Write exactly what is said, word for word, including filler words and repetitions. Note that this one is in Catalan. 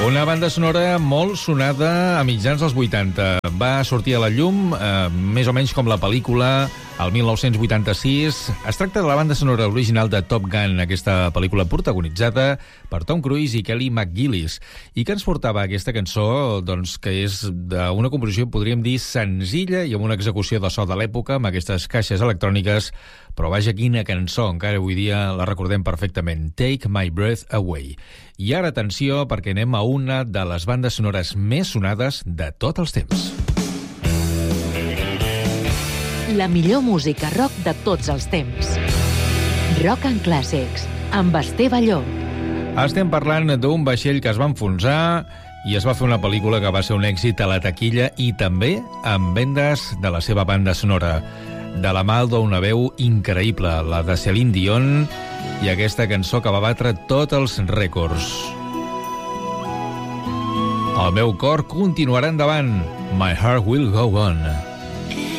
Una banda sonora molt sonada a mitjans dels vuitanta. Va sortir a la llum, eh, més o menys com la pel·lícula, el mil nou-cents vuitanta-sis. Es tracta de la banda sonora original de Top Gun, aquesta pel·lícula protagonitzada per Tom Cruise i Kelly McGillis, i que ens portava aquesta cançó, doncs, que és d'una composició, podríem dir, senzilla i amb una execució de so de l'època, amb aquestes caixes electròniques, però vaja, quina cançó, encara avui dia la recordem perfectament. Take My Breath Away. I ara, atenció, perquè anem a una de les bandes sonores més sonades de tots els temps. La millor música rock de tots els temps. Rock and Classics, amb Esteve Llop. Estem parlant d'un vaixell que es va enfonsar i es va fer una pel·lícula que va ser un èxit a la taquilla i també amb vendes de la seva banda sonora. De la mà d'una veu increïble, la de Celine Dion, i aquesta cançó que va batre tots els rècords. El meu cor continuarà endavant. My heart will go on.